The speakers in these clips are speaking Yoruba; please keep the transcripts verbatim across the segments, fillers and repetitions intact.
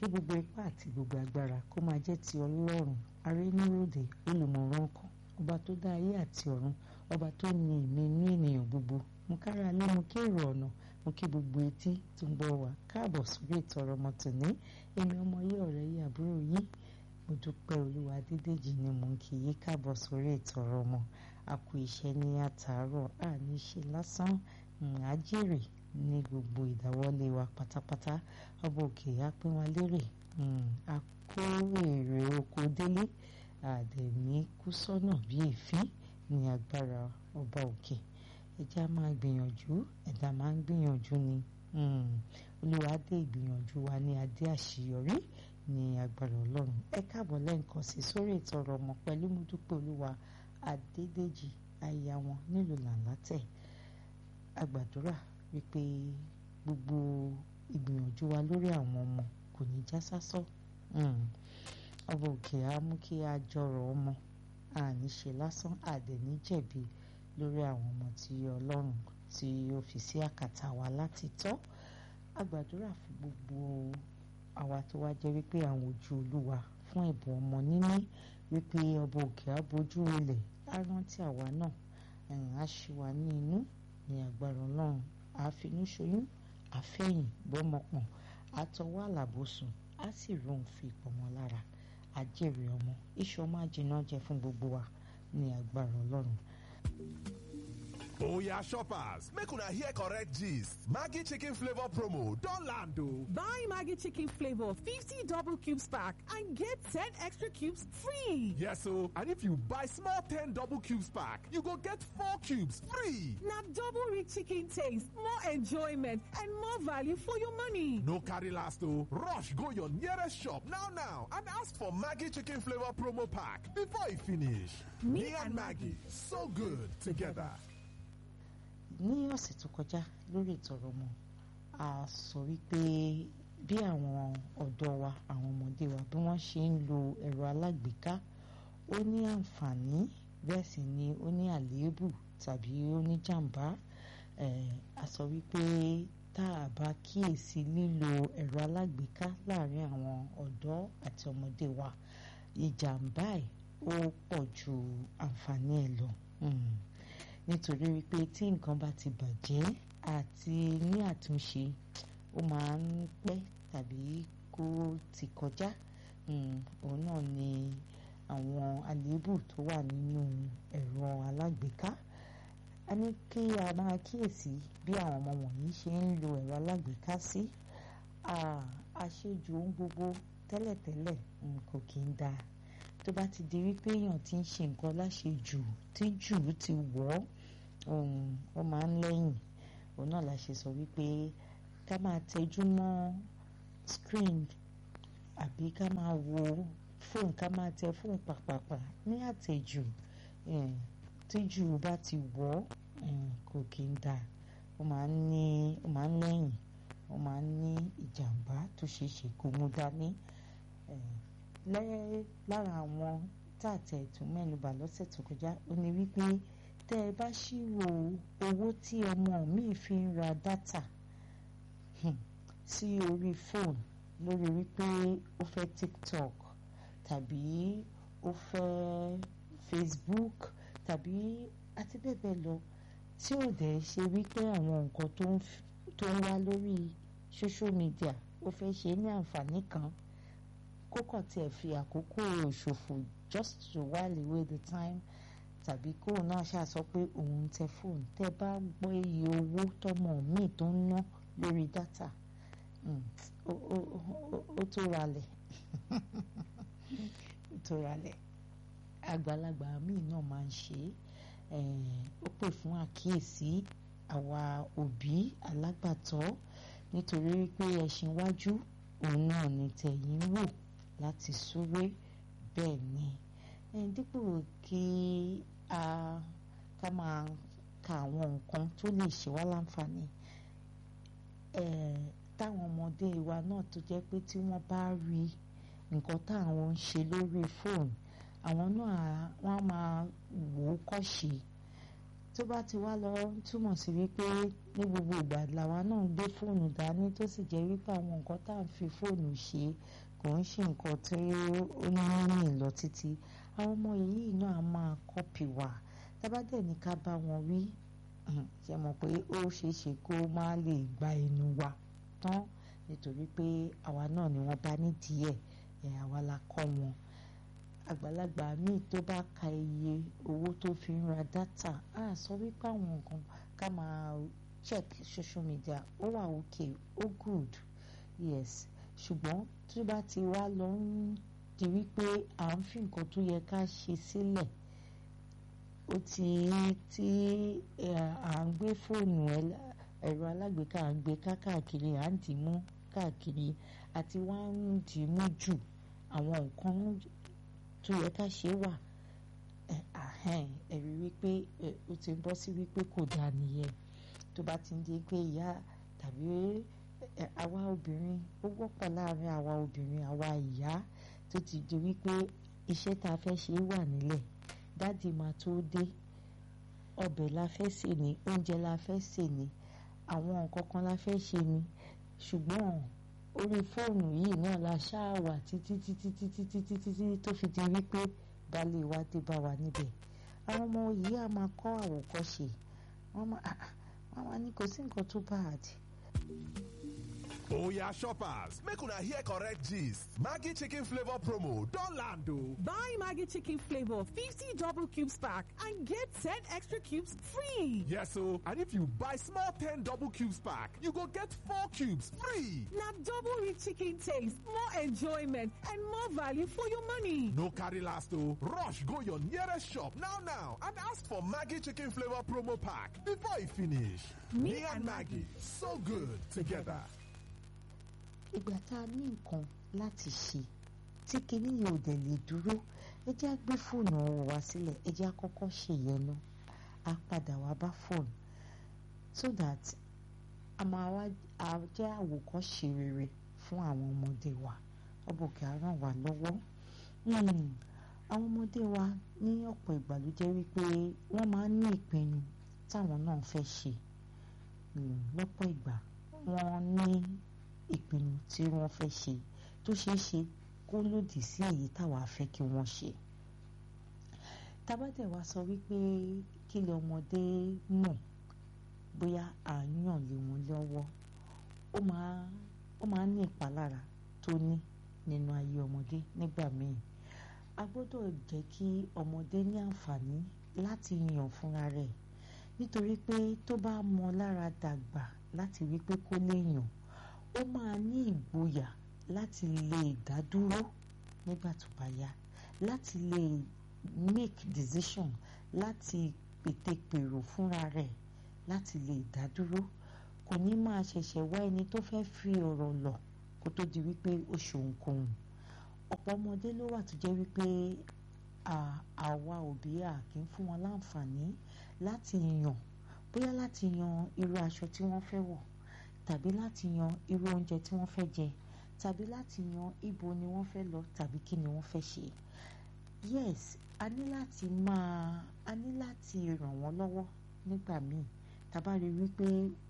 kí gbogbo ipá àti gbogbo agbára kó máa jẹ́ ti Ọlọ́run arínúròdè olùmọ̀ràn kan, ọba tó dá ayé àti ọ̀run, ọba tó ní ìmí inú ènìyàn gbogbo. Mo kára lé, mo kí èrò ọ̀nà, mo kí gbogbo etí tó ń gbọ́ wa káàbọ̀ sórí ètò ọ̀rọ̀ ọmọ tòní. Èmi ọmọ yìí, ọ̀rẹ́ yìí, àbúrò yìí, mo dúpẹ́ Olúwa Adédèjì ni mò ń kí yín káàbọ̀ sórí ètò ọ̀rọ̀ ọmọ. A kú iṣẹ́ ní àtàárọ̀, a ní ṣe lásán, á jèrè ní gbogbo ìdáwọ́lé wa pátápátá. Ọba òkè á pín wa lérè, a kó èrè oko délé, àdẹ̀mí kú sọ́nà bí èéfín ní agbára ọba òkè. Ẹja máa gbìyànjú, ẹ̀dá máa ń gbìyànjú ni. Olúwa adé ìgbìyànjú wa ní adé àṣeyọrí ní agbára Ọlọ́run. Ẹ káàbọ̀ lẹ́ǹkan sí sórí ètò ọ̀rọ̀ ọmọ pẹ̀lú Modúpẹ́ Olúwa Adédèjì aya wọn nílùú Làǹlátẹ̀. A gbàdúrà wípé gbogbo ìgbìyànjú wa lórí àwọn ọmọ kò ní já sásán. Ọba òkè á mú kí a jọrọ̀ ọmọ, a ní ṣe lásán, àdẹ̀ ní jẹ̀bi lórí àwọn ọmọ tí Ọlọ́run tí ó fi sí àkàtà wa láti tọ́. A gbàdúrà fún gbogbo àwa tó wá jẹ́ wípé àwọn ojú Olúwa fún ẹ̀bùn ọmọ níní, wípé ọba òkè á bojú olè, á rántí àwa náà, á ṣí wa ní inú ní agbára Ọlọ́run. A finú ṣoyún, a fẹ̀yìn gbọ́mọpọ̀n, a tọwọ́ àlàbòsùn, a sì rohùn fi ìpọ̀mọ́ lára. A jèrè ọmọ, iṣẹ́ ọmọ àjìnà jẹ fún gbogbo wa ní agbára Ọlọ́run. Oya shoppers, make una hear correct gist. Maggi chicken flavor promo don land o. Buy Maggi chicken flavor fifty double cubes pack and get ten extra cubes free. Yes o, and if you buy small ten double cubes pack, you go get four cubes free. Na double rich chicken taste, more enjoyment and more value for your money. No carry last o, rush go your nearest shop now now and ask for Maggi chicken flavor promo pack before e finish. Me, Me and Maggi, so good together. Ní ọ̀sẹ̀ tó kọjá lórí ètò ọ̀rọ̀ ọmọ, a sọ wípé bí àwọn ọ̀dọ́ wa, àwọn ọmọdé wa, bí wọ́n ṣe ń lo ẹ̀rọ alágbèéká, ó ní àǹfààní, bẹ́ẹ̀ sì ni ó ní àléébù tàbí ó ní jàǹbá. A sọ wípé tá a bá kíyèsí lílo ẹ̀rọ alágbèéká láàárín àwọn ọ̀dọ́ àti ọmọdé wa, ìjàǹbá ẹ̀ ó pọ̀ ju àǹfààní ẹ̀ lọ. Nítorí wípé tí nǹkan bá ti bàjẹ́ àti ní àtúnṣe, ó máa ń pẹ́ tàbí kó ti kọjá. Òun náà ni àwọn àléébù tó wà nínú ẹ̀rọ alágbèéká. A ní kí a máa kíyèsí bí àwọn ọmọ wọ̀nyí ṣe ń lo ẹ̀rọ alágbèéká sí. Àṣejù ohun gbogbo tẹ́lẹ̀tẹ́lẹ̀ kò kí ń dáa. Tó bá ti di wípé èèyàn ti ń ṣe nǹkan láṣejù, tí jù ti wọ̀ ọ́, ó máa ń lẹ́yìn. Òun náà la ṣe sọ wípé ká máa tẹjú mọ́ screen àbí ká máa wo fóònù, ká máa tẹ fóònù pàpàpà ní àtẹ̀jù. Tí jù bá ti wọ̀ ọ́, kò kí ń dáa. Ó máa ń ní, ó máa ń lẹ́yìn, ó máa ń ní ìjàǹbá tó ṣe é ṣe kó mú dání. Lẹ́ lára àwọn tààtẹ̀ ètò mẹ́nubà lọ́sẹ̀ tó kọjá, ó ní wípé tẹ́ ẹ bá ṣírò owó tí ọmọ mi fi ń ra dátà sí orí fóònù lórí wípé ó fẹ́ TikTok tàbí ó fẹ́ Facebook tàbí àti bẹ́ẹ̀ bẹ́ẹ̀ lọ, tí ò dẹ̀ ṣe wípé àwọn nǹkan tó ń tó ń wá lórí social media ó fẹ́ ṣe ní àǹfààní kan, kókò tí ẹ fi àkókò ṣòfò just to while away the time, tàbí kó náà ṣáà sọ pé òun tẹ fóònù. Tẹ́ bá gbọ́ iye owó tọmọ mi tó ń ná lórí dátà, ó tó ralẹ̀ ó tó ralẹ̀. Àgbàlagbà mi náà máa ń ṣe é. Ó pè fún àkíyèsí àwa òbí alágbàtọ́, nítorí wípé ẹṣin wájú òun náà ni tẹ̀yìn wò láti súré. Bẹ́ẹ̀ ni, dípò kí a ká máa ka àwọn nǹkan tó lè ṣe wá láǹfààní, táwọn ọmọdé wa náà tó jẹ́ pé tí wọ́n bá rí nǹkan táwọn ń ṣe lórí fóònù, àwọn náà wọ́n á máa wò ó kọ́ṣe. tó bá ti wá lọ túmọ̀ sí wípé ní gbogbo ìgbà làwa náà ń gbé fóònù dání tó sì jẹ́ wípé àwọn nǹkan tá à ń fi fóònù ṣe kò ń ṣe nǹkan tí ó ní rìn lọ títí àwọn ọmọ yìí náà máa kọ́pì wá tábàdẹ̀ ní ká bá wọn wí ṣe mọ̀ pé ó ṣeé ṣe kó má lè gba ẹnu wa tán nítorí pé àwa náà ni wọ́n bá nídìí ẹ̀ àwa la kọ́ wọn àgbàlagbà míì tó bá ka iye owó tó fi ń ra dátà á sọ wípé àwọn nǹkan ká máa check social media ó wà okay ó good yes ṣùgbọ́n tó bá ti wá lọ ń di wípé à ń fi nǹkan tó yẹ ká ṣe sílẹ̀ ó ti tí à ń gbé fóònù ẹ̀rọ alágbèéká à ń gbé káàkiri à ń dì mú káàkiri àti wá ń dì mú jù àwọn nǹkan tó yẹ ká ṣe wà ẹ̀rí wípé ó ti ń bọ́ sí wípé kò dáa nìyẹn tó bá ti ń di pé ìyá tàbí àwa obìnrin ó wọ́pọ̀ láàrin àwa obìnrin àwa ìyá tó ti di wípé iṣẹ́ tá a fẹ́ ṣe wà nílẹ̀ dáàdì máa tó dé ọbẹ̀ la fẹ́ sè ní oúnjẹ la fẹ́ sè ní àwọn nǹkan kan la fẹ́ ṣe ní ṣùgbọ́n orí fóònù yìí náà la ṣáà wà títí títí títí títí títí tó fi di wípé baálé wa dé bá wa níbẹ̀ àwọn ọmọ yìí á máa kọ́ àwòkọ́ṣe wọ́n máa ní kò sí nǹkan tó bá àdì. Oya shoppers, make una hear correct gist. Maggi chicken flavor promo don land o. Buy Maggi chicken flavor fifty double cubes pack and get ten extra cubes free. Yes o, and if you buy small ten double cubes pack, you go get four cubes free. Na double rich chicken taste, more enjoyment and more value for your money. No carry last o. Rush go your nearest shop now now and ask for Maggi chicken flavor promo pack before e finish. Me, Me and Maggi, so good together. Ìgbà tá a ní nǹkan láti ṣe tí kinní yìí ò dẹ̀ lè dúró ẹ jẹ́ á gbé fóònù ọwọ́ wa sílẹ̀ ẹ jẹ́ á kọ́kọ́ ṣe yẹn náà á padà wá bá fóònù so that a máa wá a jẹ́ àwòkọ́ṣe rere fún àwọn ọmọdé wa ọbọ̀kẹ́ á ràn wá lọ́wọ́ àwọn ọmọdé wa ní ọ̀pọ̀ ìgbà ló jẹ́ wípé wọ́n máa ń ní ìpinnu táwọn náà fẹ́ ṣe lọ́pọ̀ ìgbà wọ́n ní ìpinnu tí wọ́n fẹ́ ṣe tó ṣeé ṣe kó lòdì sí èyí táwa fẹ́ kí wọ́n ṣe. Tábàdẹ̀ wá sọ wípé kí lè ọmọdé mọ̀ bóyá à ń yàn lé wọn lọ́wọ́ ó máa ó máa ní ìpalára tó ní nínú ayé ọmọdé nígbà míì. A gbọ́dọ̀ jẹ́ kí ọmọdé ní àǹfààní láti yàn fúnra rẹ̀ nítorí pé tó bá mọ lára dàgbà láti wípé kó lè yàn ó máa ní ìgboyà láti lè dá dúró nígbà tó bá yá láti lè make decision láti pètèpèrò fúnra rẹ̀ láti lè dá dúró kò ní máa ṣẹ̀ṣẹ̀ wá ẹni tó fẹ́ fi ọ̀rọ̀ lọ̀ kó tó di wípé ó ṣohunkóhun. Ọ̀pọ̀ ọmọdé ló wà tó jẹ́ wípé àwa òbí à kì í fún wọn láǹfààní láti yàn bóyá láti yan irú aṣọ tí wọ́n fẹ́ wọ̀ tàbí láti yan irú oúnjẹ tí wọ́n fẹ́ jẹ tàbí láti yan ibo ni wọ́n fẹ́ lọ tàbí kí ni wọ́n fẹ́ ṣe. Yes, a ní láti máa a ní láti ràn wọ́n lọ́wọ́ nígbà míì tá bá rí wípé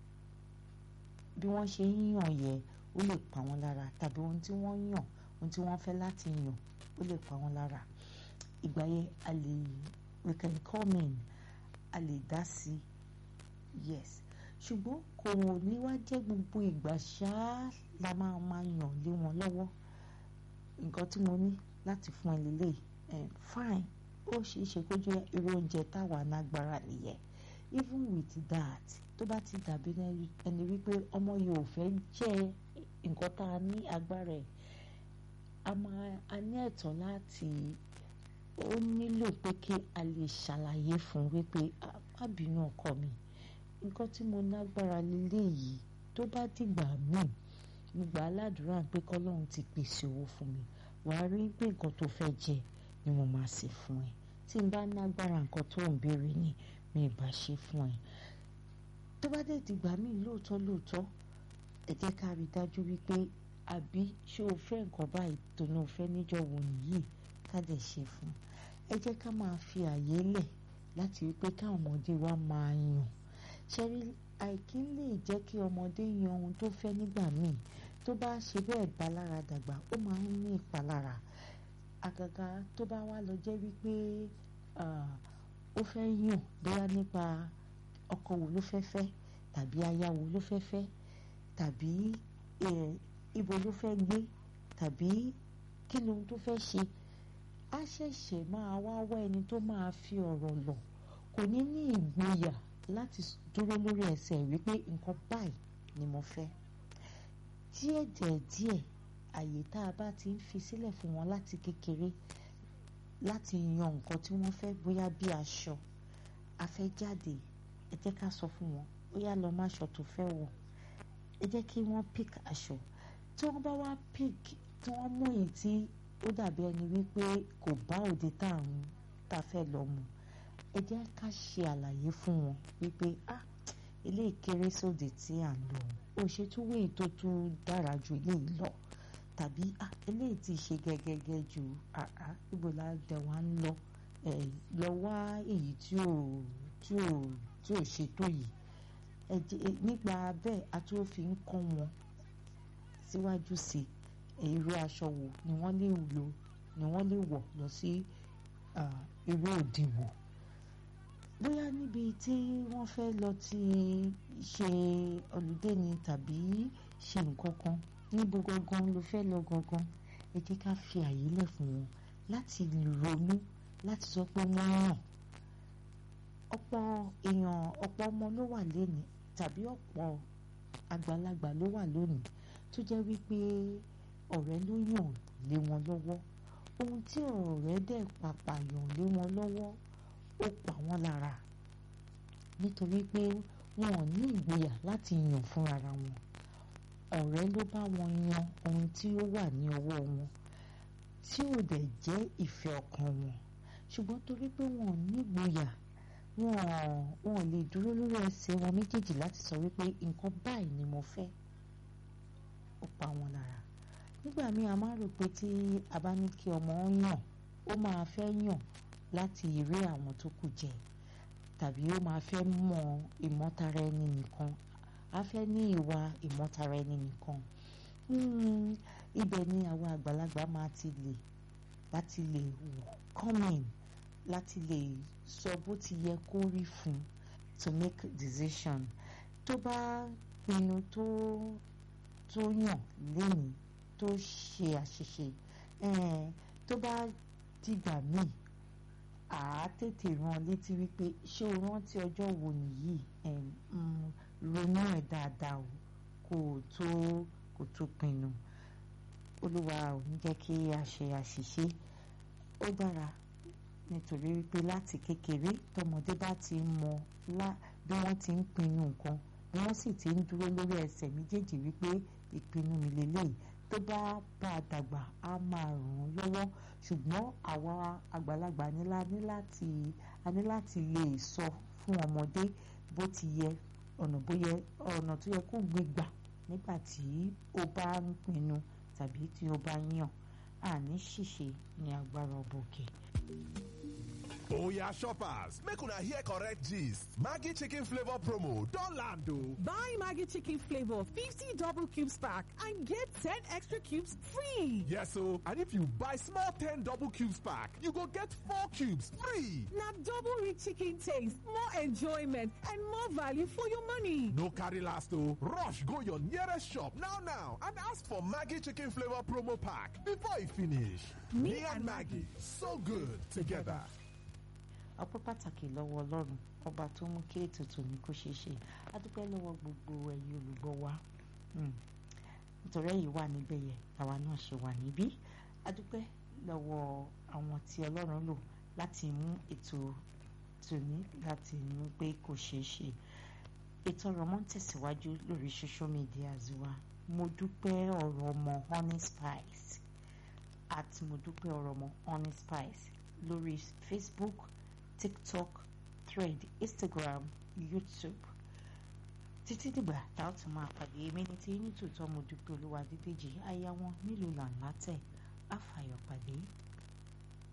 bí wọ́n ṣe ń yàn yẹ ó lè pa wọ́n lára tàbí ohun tí wọ́n yàn ohun tí wọ́n fẹ́ láti yàn ó lè pa wọ́n lára. Ìgbà yẹn a lè we can come in a lè dá sí yes ṣùgbọ́n kò ní wá jẹ́ gbogbo ìgbà ṣáá la máa máa yàn lé wọn lọ́wọ́. Nǹkan tí mo ní láti fún ẹ lélẹ̀ fine ó ṣeé ṣe kó jẹ́ irú oúnjẹ táwa nágbára nìyẹn. Even with that tó bá ti dàbí ẹni wípé ọmọ yìí ò fẹ́ jẹ nǹkan tá a ní agbára ẹ̀ a máa a ní ẹ̀tọ́ láti ó nílò pé kí a lè ṣàlàyé fún wípé má bínú ọkọ mi nǹkan tí mo lágbára lélẹ̀ yìí tó bá dìgbà míì gbogbo aládùúrà pé kọ́lọ́run ti pèsè owó fún mi wàá rí pé nǹkan tó fẹ́ jẹ ni mo máa ṣe fún ẹ tí n bá lágbára nǹkan tó ń béèrè ni mi ì bá ṣe fún ẹ. Tó bá dé dìgbà míì lóòótọ́ lóòótọ́ ẹ jẹ́ ká rí dájú wípé àbí ṣé o fẹ́ nǹkan báyìí tó ní o fẹ́ níjọ́ wo nìyí ká dẹ̀ ṣe fún ẹ jẹ́ ká máa fi àyè lẹ̀ láti wípé káwọn ọmọdé wa máa yàn. Ṣẹ́rí àìkí lè jẹ́ kí ọmọdé yan ohun tó fẹ́ nígbà míì tó bá ṣe bẹ́ẹ̀ bá lára dàgbà ó máa ń ní ìpalára. Àgàgà tó bá wá lọ jẹ́ wípé ó fẹ́ yàn bóyá nípa ọkọ wo ló fẹ́ fẹ́ tàbí aya wo ló fẹ́ fẹ́ tàbí ibo ló fẹ́ gbé tàbí kí ni ohun tó fẹ́ ṣe. Á ṣẹ̀ṣẹ̀ máa wá wá ẹni tó máa fi ọ̀rọ̀ lọ̀, kò ní ní ìgboyà láti dúró lórí ẹsẹ̀ wípé nǹkan báyìí ni mo fẹ́. Díẹ̀ díẹ̀ díẹ̀ àyè tá a bá ti ń fi sílẹ̀ fún wọn láti kékeré láti yan nǹkan tí wọ́n fẹ́, bóyá bí aṣọ a fẹ́ jáde, ẹ jẹ́ ká sọ fún wọn bóyá lọ má aṣọ tó fẹ́ wọ̀, ẹ jẹ́ kí wọ́n pick aṣọ. Tí wọ́n bá wá pick, tí wọ́n mú èyí tí ó dàbí ẹni wípé kò bá òde tá à ń ta fẹ́ lọ mu, ẹ jẹ́ ká ṣe àlàyé fún wọn wípé ah eléyìí kéré sóde tí à ń lọ, ó ṣe tún wéyìí tó tún dára ju eléyìí lọ, tàbí ah eléyìí ti ṣe gẹ́gẹ́gẹ́ ju ah ah ibo la dẹ̀ wá ń lọ ẹ̀ lọ wá èyí tí ò tí ò tí ò ṣe tó yìí. Ẹ jẹ́ nígbà bẹ́ẹ̀ a tún fi ń kọ́ wọn síwájú sí irú aṣọ wo ni wọ́n lè lò ni wọ́n lè wọ̀ lọ sí irú òde wo. Bóyá níbi tí wọ́n fẹ́ lọ ti ṣe ọlùdé ni tàbí ṣe nǹkan kan, níbo gangan ló fẹ́ lọ gangan, ẹ jẹ́ ká fi àyè lẹ̀ fún wọn láti ronú, láti sọ pé wọ́n yàn. Ọ̀pọ̀ èèyàn ọ̀pọ̀ ọmọ ló wà lónìí tàbí ọ̀pọ̀ àgbàlagbà ló wà lónìí tó jẹ́ wípé ọ̀rẹ́ ló yàn lé wọn lọ́wọ́. Ohun tí ọ̀rẹ́ dẹ̀ pàpà yàn lé wọn lọ́wọ́ ó pa wọ́n lára nítorí pé wọn ò ní ìgboyà láti yàn fún ara wọn. Ọ̀rẹ́ ló bá wọn yan ohun tí ó wà ní ọwọ́ wọn tí ò dẹ̀ jẹ́ ìfẹ́ ọkàn wọn, ṣùgbọ́n torí pé wọn ò ní ìgboyà, wọn wọn ò lè dúró lórí ẹsẹ̀ wọn méjèèjì láti sọ wípé nǹkan báyìí ni mo fẹ́, ó pa wọn lára. Nígbà míì a máa rò pé tí a bá ní kí ọmọ yàn, ó máa fẹ́ yàn láti rí àwọn tó kù jẹ tàbí ó máa fẹ́ mọ ìmọ̀tara ẹni nìkan, a fẹ́ ní ìwà ìmọ̀tara ẹni nìkan. Hmm, ibẹ̀ ni àwọn àgbàlagbà máa ti lè láti lè come in láti lè sọ bó ti yẹ kó rí fún to make decision. Tó bá pinnu tó tó yàn lénìí tó ṣe àṣìṣe, eh, tó bá dìgbà míì à á tètè rán létí wípé ṣé o rántí ọjọ́ wo nìyí, ronú ẹ̀ dáadáa o kò tó kò tó pinnu. Olúwa ò ní jẹ́ kí a ṣe àṣìṣe. Ó dára nítorí wípé láti kékeré tọmọdé bá ti mọ lá bí wọ́n ti ń pinnu nǹkan, bí wọ́n sì ti ń dúró lórí ẹsẹ̀ méjèèjì wípé ìpinnu mi lélẹ́yìí, tó bá bá a dàgbà á máa ràn án lọ́wọ́. Ṣùgbọ́n àwa àgbàlagbà ní la ní láti a ní láti lè sọ fún ọmọdé bó ti yẹ ọ̀nà bó yẹ ọ̀nà tó yẹ kó gbé gbà nígbà tí ó bá ń pinnu tàbí tí ó bá yàn. Àní ṣìṣe ní agbára ọba òkè. Oya shoppers, make una hear correct gist. Maggi chicken flavor promo don land o. Buy Maggi chicken flavor fifty double cubes pack and get ten extra cubes free. Yes o, and if you buy small ten double cubes pack, you go get four cubes free. Na double rich chicken taste, more enjoyment and more value for your money. No carry last o. Rush go your nearest shop now now and ask for Maggi chicken flavor promo pack before e finish. Me, Me and Maggi, so good together. Ọpẹ́ pàtàkì lọ́wọ́ Ọlọ́run ọba tó mú kí ètò tòní kó ṣeé ṣe. A dúpẹ́ lọ́wọ́ gbogbo ẹ̀yin olùgbọ́ wa nítorí ẹ̀yin wà níbẹ̀ yẹn àwa náà ṣe wà níbí. A dúpẹ́ lọ́wọ́ àwọn tí Ọlọ́run lò láti mú ètò tòní láti mú pé kó ṣeé ṣe. Ètò ọ̀rọ̀ mọ́ ń tẹ̀síwájú lórí social media wa. Mo dúpẹ́ ọ̀rọ̀ ọmọ Honey Spice àti mo dúpẹ́ ọ̀rọ̀ ọmọ Honey Spice lórí Facebook, TikTok, Thread, Instagram, YouTube. Títí dìgbà tá a tún máa pàdé èmi ní tí ní tòótọ́ mo dúpẹ́ Olúwadídèjì aya wọn nílùú Làǹlátẹ̀. Á fàyọ̀ pàdé.